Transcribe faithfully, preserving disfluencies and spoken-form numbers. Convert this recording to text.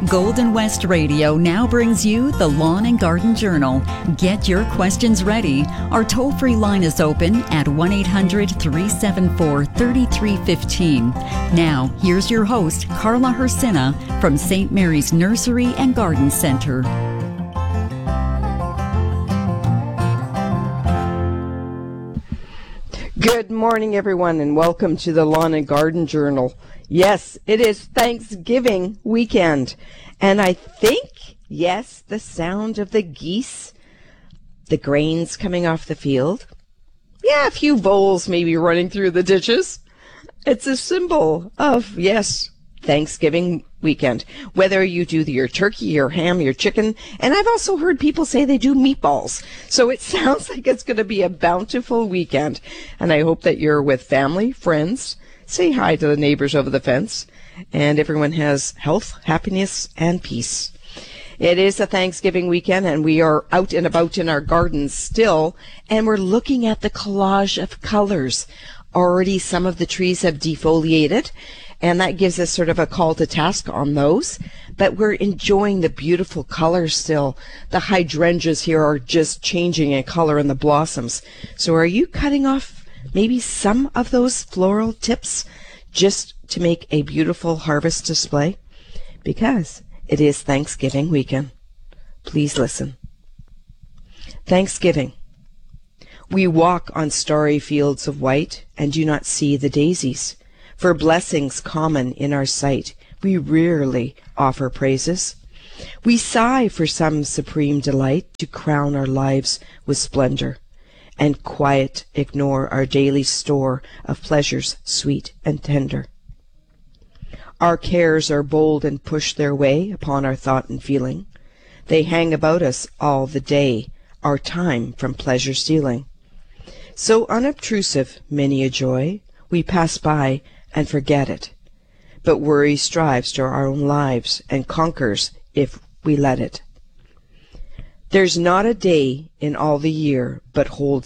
Golden West Radio now brings you the Lawn and Garden Journal. Get your questions ready. Our toll-free line is open at one eight hundred, three seven four, three three one five. Now, here's your host, Carla Hersina from Saint Mary's Nursery and Garden Center. Good morning, everyone, and welcome to the Lawn and Garden Journal. Yes, it is Thanksgiving weekend, and I think, yes, the sound of the geese, the grains coming off the field, yeah, a few voles maybe running through the ditches. It's a symbol of, yes, Thanksgiving weekend. Whether you do your turkey, your ham, your chicken, and I've also heard people say they do meatballs. So it sounds like it's going to be a bountiful weekend, and I hope that you're with family, friends. Say hi to the neighbors over the fence, and everyone has health, happiness, and peace. It is a Thanksgiving weekend, and we are out and about in our gardens still, and we're looking at the collage of colors. Already some of the trees have defoliated, and that gives us sort of a call to task on those. But we're enjoying the beautiful colors still. The hydrangeas here are just changing in color in the blossoms. So are you cutting off maybe some of those floral tips just to make a beautiful harvest display? Because it is Thanksgiving weekend. Please listen. Thanksgiving. We walk on starry fields of white and do not see the daisies. For blessings common in our sight, we rarely offer praises. We sigh for some supreme delight to crown our lives with splendor, and quiet ignore our daily store of pleasures sweet and tender. Our cares are bold and push their way upon our thought and feeling. They hang about us all the day, our time from pleasure stealing. So unobtrusive many a joy, we pass by and forget it. But worry strives to our own lives and conquers if we let it. There's not a day in all the year but holds